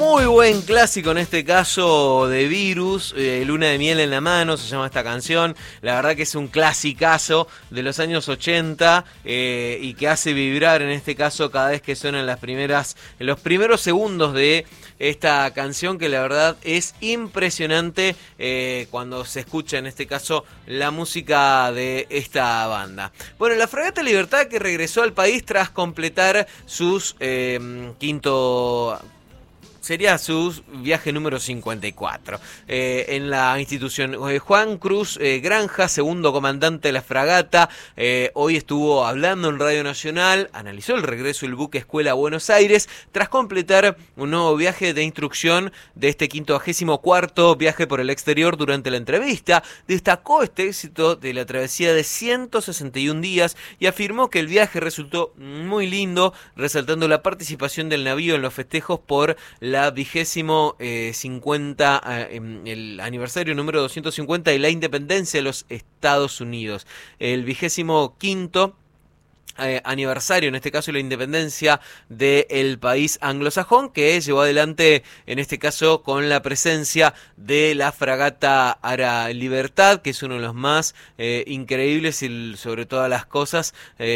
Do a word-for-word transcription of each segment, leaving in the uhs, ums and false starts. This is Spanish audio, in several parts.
muy buen clásico en este caso de Virus, eh, Luna de miel en la mano, se llama esta canción. La verdad que es un clasicazo de los años ochenta eh, y que hace vibrar en este caso cada vez que suenan las primeras, los primeros segundos de esta canción, que la verdad es impresionante eh, cuando se escucha en este caso la música de esta banda. Bueno, la Fragata Libertad, que regresó al país tras completar sus eh, quinto... sería su viaje número cincuenta y cuatro eh, en la institución. Eh, Juan Cruz eh, Granja, segundo comandante de la fragata, eh, hoy estuvo hablando en Radio Nacional, analizó el regreso del buque Escuela a Buenos Aires, tras completar un nuevo viaje de instrucción de este quincuagésimo cuarto viaje por el exterior. Durante la entrevista, destacó este éxito de la travesía de ciento sesenta y un días y afirmó que el viaje resultó muy lindo, resaltando la participación del navío en los festejos por la la vigésimo eh, cincuenta, eh, el aniversario número doscientos cincuenta de la independencia de los Estados Unidos. El vigésimo quinto Eh, aniversario, en este caso, la independencia del país anglosajón, que llevó adelante, en este caso, con la presencia de la fragata Ara Libertad, que es uno de los más eh, increíbles y sobre todas las cosas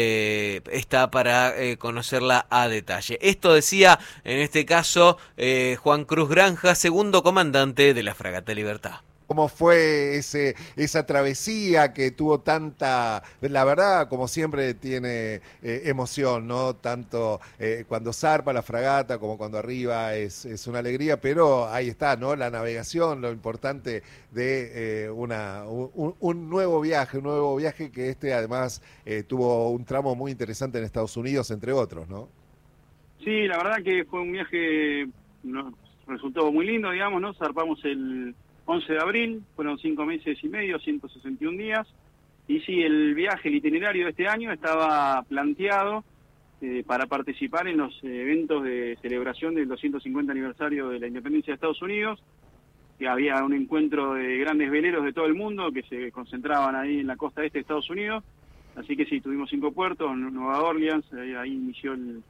eh, está para eh, conocerla a detalle. Esto decía, en este caso, eh, Juan Cruz Granja, segundo comandante de la fragata Libertad. ¿Cómo fue ese, esa travesía que tuvo tanta, la verdad, como siempre tiene eh, emoción, ¿no? Tanto eh, cuando zarpa la fragata como cuando arriba es, es una alegría, pero ahí está, ¿no? La navegación, lo importante de eh, una, un, un nuevo viaje, un nuevo viaje que este además eh, tuvo un tramo muy interesante en Estados Unidos, entre otros, ¿no? Sí, la verdad que fue un viaje, nos resultó muy lindo, digamos, ¿no? Zarpamos el once de abril, fueron cinco meses y medio, ciento sesenta y un días, y sí, el viaje, el itinerario de este año estaba planteado eh, para participar en los eh, eventos de celebración del doscientos cincuenta aniversario de la independencia de Estados Unidos, que había un encuentro de grandes veleros de todo el mundo que se concentraban ahí en la costa este de Estados Unidos, así que sí, tuvimos cinco puertos, Nueva Orleans, ahí, ahí inició el,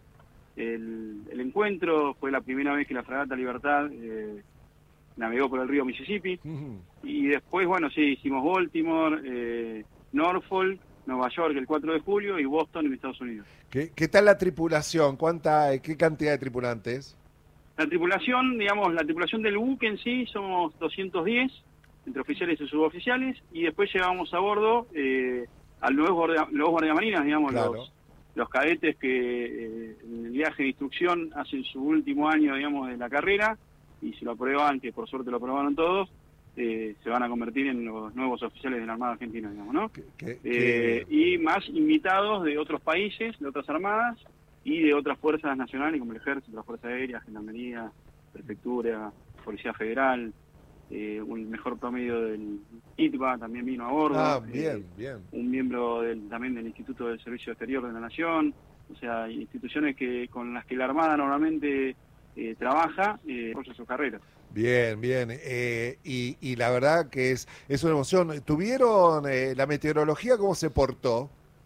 el, el encuentro, fue la primera vez que la Fragata Libertad eh, navegó por el río Mississippi, uh-huh. Y después, bueno, sí, hicimos Baltimore, eh, Norfolk, Nueva York el cuatro de julio y Boston en Estados Unidos. ¿Qué, qué tal la tripulación? ¿Cuánta, qué cantidad de tripulantes? La tripulación, digamos, la tripulación del buque en sí somos doscientos diez, entre oficiales y suboficiales, y después llevamos a bordo eh, a los guardia, los guardiamarinas, digamos, claro. los, los cadetes que eh, en el viaje de instrucción hacen su último año, digamos, de la carrera, y si lo aprueban, que por suerte lo aprobaron todos, eh, se van a convertir en los nuevos oficiales de la Armada Argentina, digamos, ¿no? ¿Qué, qué, eh, qué? Y más invitados de otros países, de otras armadas y de otras fuerzas nacionales, como el Ejército, la Fuerza Aérea, Gendarmería, Prefectura, Policía Federal, eh, un mejor promedio del I T B A también vino a bordo. Ah, bien, eh, bien. Un miembro del, también del Instituto del Servicio Exterior de la Nación, o sea, instituciones que con las que la Armada normalmente Eh, trabaja eh, por su carrera. Bien, bien. Eh, y, y la verdad que es, es una emoción. ¿Tuvieron eh, la meteorología cómo se portó?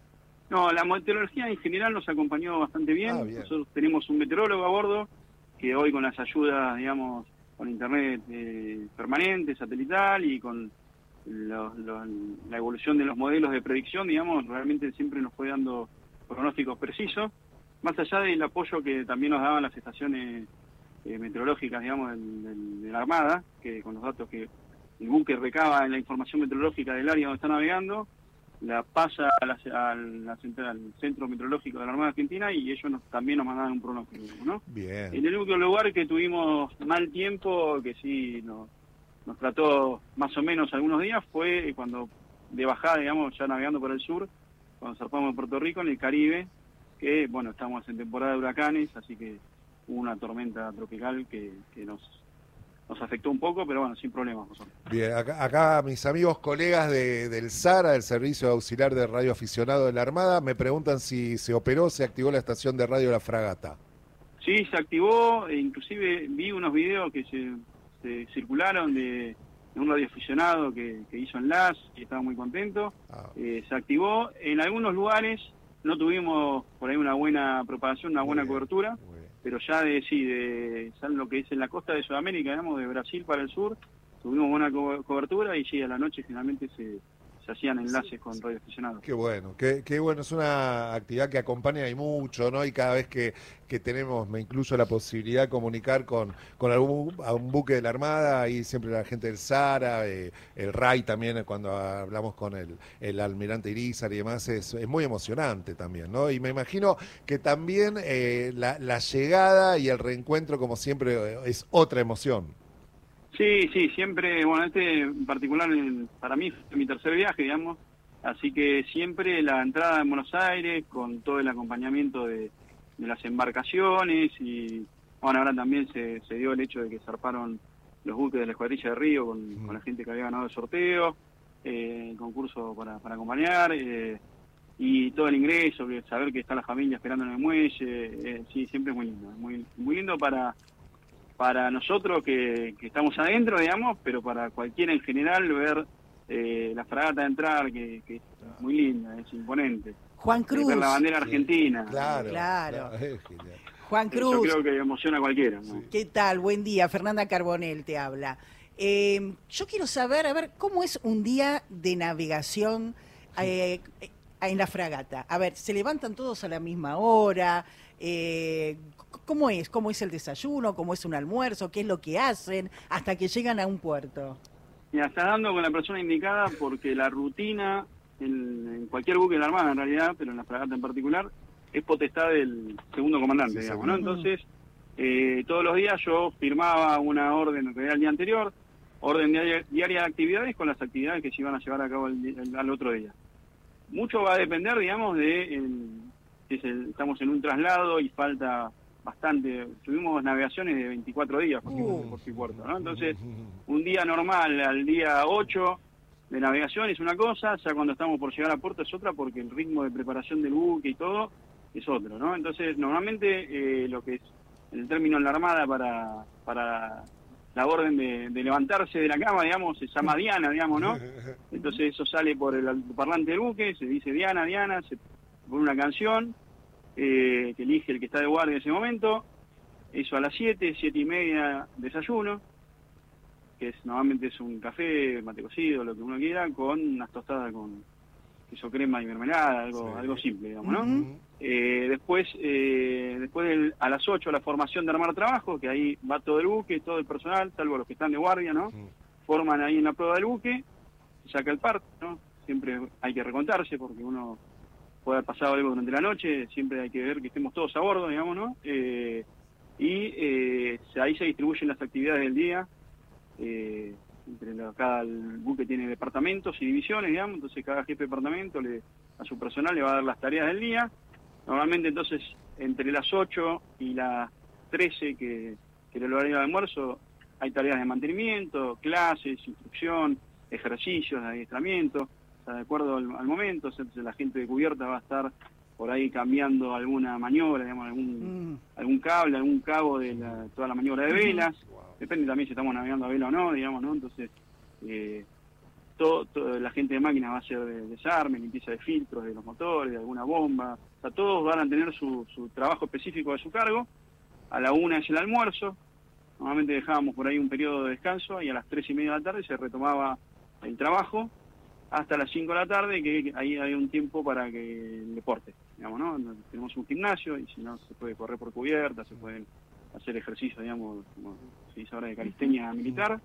No, la meteorología en general nos acompañó bastante bien. Ah, bien. Nosotros tenemos un meteorólogo a bordo que hoy, con las ayudas, digamos, con internet eh, permanente, satelital y con lo, lo, la evolución de los modelos de predicción, digamos, realmente siempre nos fue dando pronósticos precisos. Más allá del apoyo que también nos daban las estaciones eh, meteorológicas, digamos, del, del, de la Armada, que con los datos que el buque recaba en la información meteorológica del área donde está navegando, la pasa a la, a la central, al Centro Meteorológico de la Armada Argentina, y ellos nos, también nos mandaban un pronóstico, ¿no? Bien. En el único lugar que tuvimos mal tiempo, que sí nos, nos trató más o menos algunos días, fue cuando de bajada, digamos, ya navegando por el sur, cuando zarpamos en Puerto Rico, en el Caribe, que, bueno, estamos en temporada de huracanes, así que hubo una tormenta tropical que, que nos, nos afectó un poco, pero bueno, sin problemas. Bien, acá, acá mis amigos colegas de, del SARA, del Servicio Auxiliar de Radio Aficionado de la Armada, me preguntan si se operó, se activó la estación de radio La Fragata. Sí, se activó, e inclusive vi unos videos que se, se circularon de, de un radioaficionado que, que hizo enlace y estaba muy contento. Ah. Eh, se activó en algunos lugares. No tuvimos por ahí una buena propagación, una buena bien, cobertura, pero ya de, sí, de ¿saben lo que es en la costa de Sudamérica, digamos, de Brasil para el sur, tuvimos buena co cobertura y sí, a la noche generalmente se, se hacían enlaces sí, con sí. radioaficionados. Qué bueno, qué, qué bueno, es una actividad que acompaña y mucho, ¿no? Y cada vez que, que tenemos, me incluyo la posibilidad de comunicar con, con algún a un buque de la Armada, ahí siempre la gente del SARA, eh, el R A I también, cuando hablamos con el, el almirante Irizar y demás, es, es muy emocionante también, ¿no? Y me imagino que también eh, la, la llegada y el reencuentro, como siempre, es otra emoción. Sí, sí, siempre, bueno, este en particular para mí fue mi tercer viaje, digamos, así que siempre la entrada en Buenos Aires con todo el acompañamiento de, de las embarcaciones y, bueno, ahora también se, se dio el hecho de que zarparon los buques de la Escuadrilla de Río con, mm. con la gente que había ganado el sorteo, eh, el concurso para, para acompañar, eh, y todo el ingreso, saber que está la familia esperando en el muelle, eh, sí, siempre es muy lindo, muy, muy lindo para... para nosotros que, que estamos adentro, digamos, pero para cualquiera en general ver eh, la fragata entrar, que, que es muy linda, es imponente. Juan Cruz. Ver la bandera argentina. Sí, claro, claro. claro. Juan Cruz. Yo creo que emociona a cualquiera, ¿no? Sí. ¿Qué tal? Buen día. Fernanda Carbonell te habla. Eh, yo quiero saber, a ver, ¿cómo es un día de navegación eh, en la fragata? A ver, ¿se levantan todos a la misma hora? Eh, ¿Cómo es? ¿Cómo es el desayuno? ¿Cómo es un almuerzo? ¿Qué es lo que hacen hasta que llegan a un puerto? Mira, estás dando con la persona indicada porque la rutina, en, en cualquier buque de la Armada en realidad, pero en la fragata en particular, es potestad del segundo comandante, sí, digamos, ¿no? Entonces, eh, todos los días yo firmaba una orden que era el día anterior, orden diaria, diaria de actividades con las actividades que se iban a llevar a cabo el, el, al otro día. Mucho va a depender, digamos, de el, si es el, estamos en un traslado y falta bastante, tuvimos navegaciones de veinticuatro días por, uh. por puerto, ¿no? Entonces, un día normal al día ocho de navegación es una cosa, ya cuando estamos por llegar a puerto es otra, porque el ritmo de preparación del buque y todo es otro, ¿no? Entonces, normalmente eh, lo que es el término en la Armada para, para la orden de, de levantarse de la cama, digamos, se llama Diana, digamos, ¿no? Entonces eso sale por el parlante del buque, se dice Diana, Diana, se pone una canción, Eh, que elige el que está de guardia en ese momento, eso a las siete, siete y media desayuno, que es normalmente es un café, mate cocido, lo que uno quiera, con unas tostadas con queso crema y mermelada, algo sí. algo simple, digamos, ¿no? Uh-huh. eh, después, eh, después del, a las ocho la formación de armar trabajo, que ahí va todo el buque, todo el personal, salvo los que están de guardia, ¿no? Uh-huh. Forman ahí en la prueba del buque, se saca el parte, ¿no? Siempre hay que recontarse porque uno puede haber pasado algo durante la noche, siempre hay que ver que estemos todos a bordo, digamos, ¿no? Eh, y eh, ahí se distribuyen las actividades del día, eh, entre la, cada el buque tiene departamentos y divisiones, digamos, entonces cada jefe de departamento le, a su personal le va a dar las tareas del día. Normalmente entonces entre las ocho y las trece, que, que era el horario de almuerzo, hay tareas de mantenimiento, clases, instrucción, ejercicios de adiestramiento, de acuerdo al, al momento. Entonces la gente de cubierta va a estar por ahí cambiando alguna maniobra, digamos, algún mm. algún cable, algún cabo de la, toda la maniobra de velas, wow. Depende también si estamos navegando a vela o no, digamos, ¿no? Entonces, eh, todo, todo, la gente de máquina va a hacer de, desarme, limpieza de filtros de los motores, de alguna bomba, o sea, todos van a tener su, su trabajo específico de su cargo. A la una es el almuerzo, normalmente dejábamos por ahí un periodo de descanso y a las tres y media de la tarde se retomaba el trabajo, hasta las cinco de la tarde, que ahí hay un tiempo para que el deporte, digamos, ¿no? Tenemos un gimnasio y si no se puede correr por cubierta, se pueden hacer ejercicios, digamos, como se dice ahora de calistenia militar.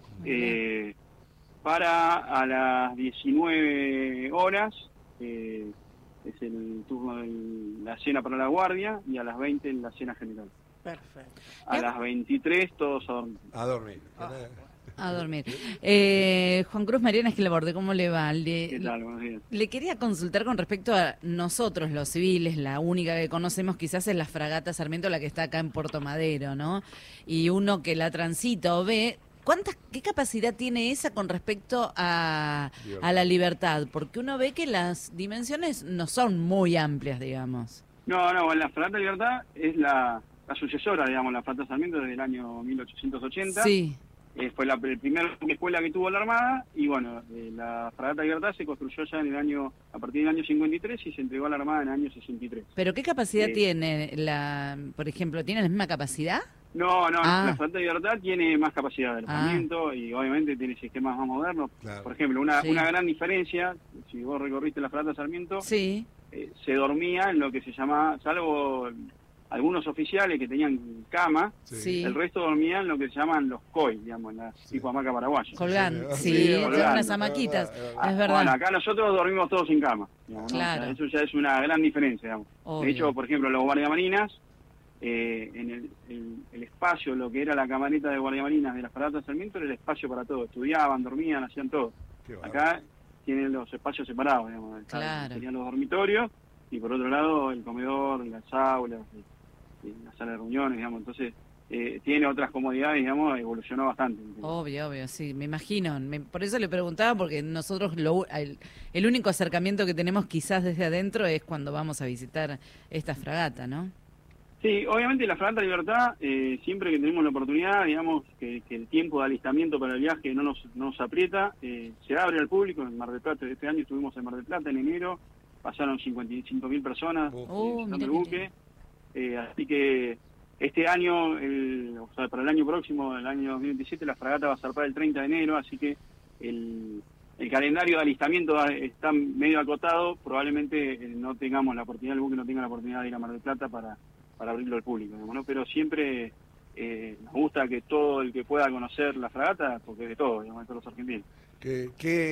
Eh, para a las diecinueve horas, eh, es el turno de la cena para la guardia, y a las veinte la cena general. Perfecto. A las veintitrés todos a dormir. A dormir. Ah. A dormir. Eh, Juan Cruz, Mariana Esquilaborde, ¿cómo le va? Le, ¿Qué tal? Buenos días. Le quería consultar con respecto a nosotros, los civiles, la única que conocemos quizás es la fragata Sarmiento, la que está acá en Puerto Madero, ¿no? Y uno que la transita o ve, ¿cuántas, qué capacidad tiene esa con respecto a, a la Libertad? Porque uno ve que las dimensiones no son muy amplias, digamos. No, no, la fragata Libertad es la, la sucesora, digamos, la fragata Sarmiento desde el año mil ochocientos ochenta. Sí. eh, fue la, la primera escuela que tuvo la Armada, y bueno, eh, la Fragata Libertad se construyó ya en el año, a partir del año cincuenta y tres, y se entregó a la Armada en el año sesenta y tres. ¿Pero qué capacidad Eh, tiene la, por ejemplo, tiene la misma capacidad? No, no, Ah. la Fragata Libertad tiene más capacidad de alojamiento y obviamente tiene sistemas más modernos. Claro. Por ejemplo, una, Sí. una gran diferencia, si vos recorriste la Fragata Sarmiento, Sí. eh, se dormía en lo que se llama, salvo algunos oficiales que tenían cama, Sí. Sí. el resto dormía en lo que se llaman los C O I, digamos, en la Sí. tipo hamaca paraguaya. Colgando. Sí, Sí, sí, son colgando. unas hamaquitas. Es verdad, es Ah, Es verdad. Bueno, acá nosotros dormimos todos sin cama, digamos, ¿no? Claro. O sea, eso ya es una gran diferencia, digamos. Obvio. De hecho, por ejemplo, los guardiamarinas, eh, en el, el, el espacio, lo que era la camareta de guardiamarinas de las Fragatas Sarmiento, era el espacio para todo. Estudiaban, dormían, hacían todo. Qué bárbaro. Acá tienen los espacios separados, digamos. Acá Claro. tenían los dormitorios y por otro lado el comedor, las aulas, y, y la sala de reuniones, digamos. Entonces, eh, tiene otras comodidades, digamos, evolucionó bastante. Obvio, obvio, sí, me imagino. Me- por eso le preguntaba, porque nosotros lo, u- el, el único acercamiento que tenemos quizás desde adentro es cuando vamos a visitar esta fragata, ¿no? Sí, obviamente la Fragata Libertad, eh, siempre que tenemos la oportunidad, digamos, que, que el tiempo de alistamiento para el viaje no nos, no nos aprieta, eh, se abre al público. En Mar del Plata, este año estuvimos en Mar del Plata en enero, pasaron cincuenta y cinco mil personas Uf. eh, Oh, visitando mira el qué buque, eh, así que este año, el, o sea, para el año próximo, el año dos mil veintisiete, la Fragata va a zarpar el treinta de enero, así que el, el calendario de alistamiento está medio acotado, probablemente eh, no tengamos la oportunidad, el buque no tenga la oportunidad de ir a Mar del Plata para para abrirlo al público, digamos, ¿no? Pero siempre eh, nos gusta que todo el que pueda conocer la fragata, porque es de todo, digamos, de todos los argentinos. Que,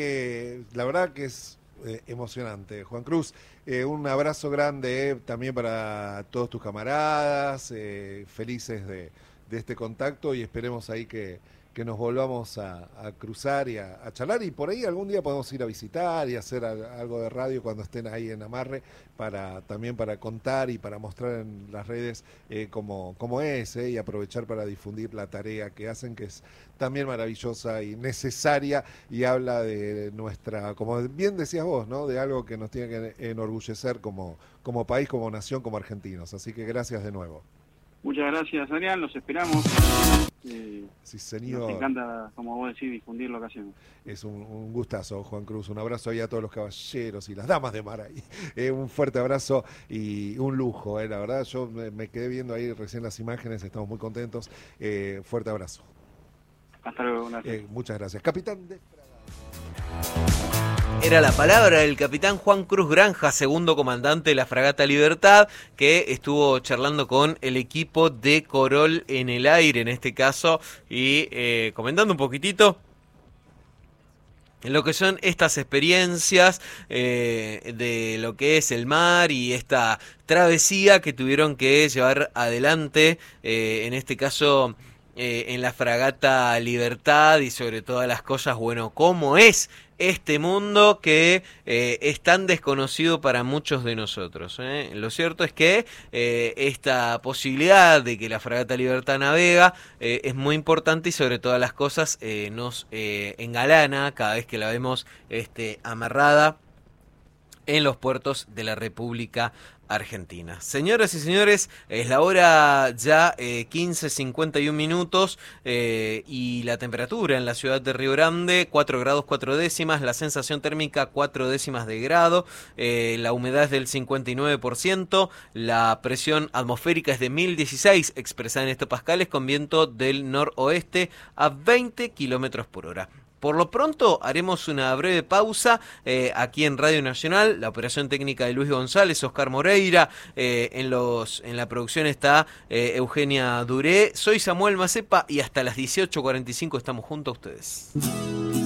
que la verdad que es eh, emocionante. Juan Cruz, eh, un abrazo grande eh, también para todos tus camaradas, eh, felices de, de este contacto y esperemos ahí que, que nos volvamos a, a cruzar y a, a charlar y por ahí algún día podemos ir a visitar y hacer a, algo de radio cuando estén ahí en Amarre para también para contar y para mostrar en las redes eh, cómo, cómo es eh, y aprovechar para difundir la tarea que hacen que es también maravillosa y necesaria y habla de nuestra, como bien decías vos, ¿no? De algo que nos tiene que enorgullecer como, como país, como nación, como argentinos. Así que gracias de nuevo. Muchas gracias, Adrián, los esperamos. Eh, Sí, nos señor. encanta, como vos decís, difundir lo que hacemos. Es un, un gustazo, Juan Cruz. Un abrazo ahí a todos los caballeros y las damas de mar ahí. Eh, un fuerte abrazo y un lujo, eh, la verdad. Yo me, me quedé viendo ahí recién las imágenes, estamos muy contentos. Eh, fuerte abrazo. Hasta luego, gracias. Eh, muchas gracias. Capitán de... Era la palabra del capitán Juan Cruz Granja, segundo comandante de la Fragata Libertad, que estuvo charlando con el equipo de Corol en el aire, en este caso, y eh, comentando un poquitito en lo que son estas experiencias eh, de lo que es el mar y esta travesía que tuvieron que llevar adelante, eh, en este caso eh, en la Fragata Libertad y sobre todas las cosas, bueno, cómo es este mundo que eh, es tan desconocido para muchos de nosotros, ¿eh? Lo cierto es que eh, esta posibilidad de que la Fragata Libertad navega eh, es muy importante y sobre todas las cosas eh, nos eh, engalana cada vez que la vemos este, amarrada en los puertos de la República Argentina. Señoras y señores, es la hora ya eh, quince cincuenta y un minutos eh, y la temperatura en la ciudad de Río Grande cuatro grados cuatro décimas, la sensación térmica cuatro décimas de grado, eh, la humedad es del cincuenta y nueve por ciento, la presión atmosférica es de mil dieciséis expresada en hectopascales con viento del noroeste a veinte kilómetros por hora. Por lo pronto haremos una breve pausa eh, aquí en Radio Nacional, la operación técnica de Luis González, Oscar Moreira, eh, en, los, en la producción está eh, Eugenia Duré, soy Samuel Macepa y hasta las dieciocho cuarenta y cinco estamos junto a ustedes.